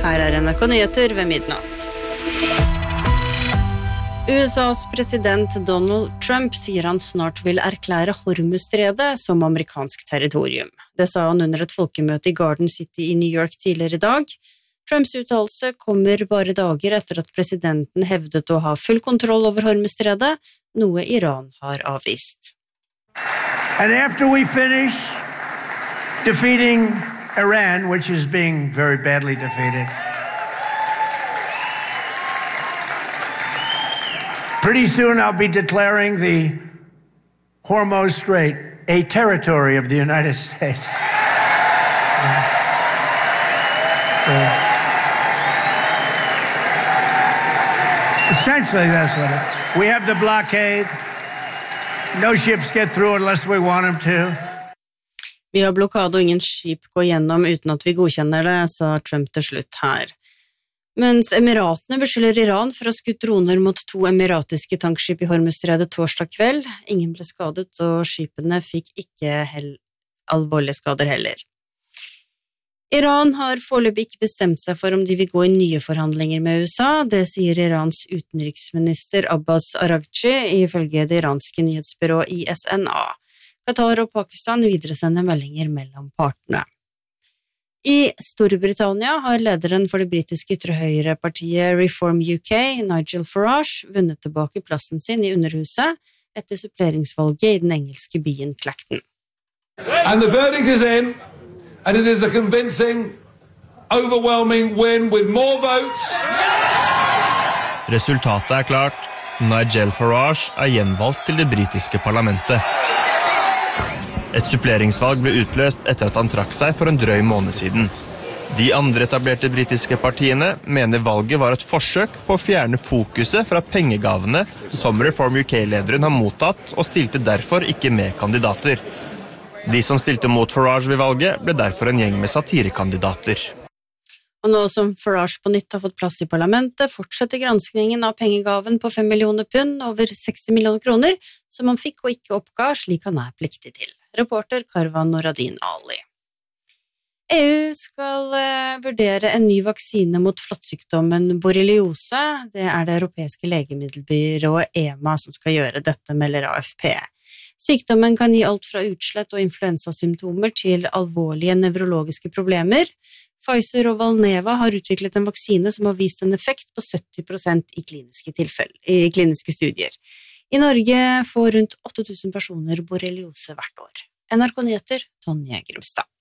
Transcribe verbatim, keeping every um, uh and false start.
Her er N R K Nyheter ved midnatt. U S A's president Donald Trump sier han snart vil erklære Hormuzstredet som amerikansk territorium. Det sa han under et folkemøte i Garden City i New York tidligere i dag. Trumps uttalelse kommer bare dager etter at presidenten hevdet å ha full kontroll over Hormuzstredet, noe Iran har avvist. And after we finish defeating Iran, which is being very badly defeated, pretty soon I'll be declaring the Hormuz Strait a territory of the United States. Uh, essentially, that's what it is. We have the blockade. No ships get through unless we want them to. Vi har blokade og ingen skip går gjennom uten at vi godkjenner det, sa Trump til slutt her. Mens Emiratene beskylder Iran for å ha skutt droner mot to emiratiske tankskip i Hormuzstredet torsdag kveld. Ingen ble skadet, og skipene fikk ikke hel- alvorlige skader heller. Iran har foreløpig ikke bestemt seg for om de vil gå i nye forhandlinger med U S A. Det sier Irans utenriksminister Abbas Araghchi ifølge det iranske nyhetsbyrået I S N A. Qatar og Pakistan videresender meldinger mellom partene. I Storbritannia har lederen for det britiske ytre-høyre-partiet Reform U K, Nigel Farage, vunnet tilbake plassen sin i Underhuset etter suppleringsvalget i den engelske byen Clacton. And the verdict is in, and it is a convincing, overwhelming win with more votes. Resultatet er klart. Nigel Farage er gjenvalgt til det britiske parlamentet. Et suppleringsvalg ble utløst etter at han trakk seg for en drøy måned siden. De andre etablerte britiske partiene mener valget var et forsøk på å fjerne fokuset fra pengegavene som Reform U K-lederen har mottatt, og stilte derfor ikke med kandidater. De som stilte mot Farage ved valget ble derfor en gjeng med satirekandidater. Og nå som Farage på nytt har fått plass i parlamentet, fortsetter granskningen av pengegaven på fem millioner pund, over seksti millioner kroner, som han fikk og ikke oppga, slik han er pliktig til. Reporter Karvan Noradin Ali. E U skal uh, vurdere en ny vaksine mot flåttsykdommen borreliose. Det er det europeiske legemiddelbyrået EMA som skal gjøre dette, melder A F P. Sykdommen kan gi alt fra utslett og influensasymptomer til alvorlige nevrologiske problemer. Pfizer og Valneva har utviklet en vaksine som har vist en effekt på sytti prosent i kliniske, tilfell- i kliniske studier. I Norge får rundt åtte tusen personer borreliose hvert år. N R K Nyheter, Tonje Grimstad.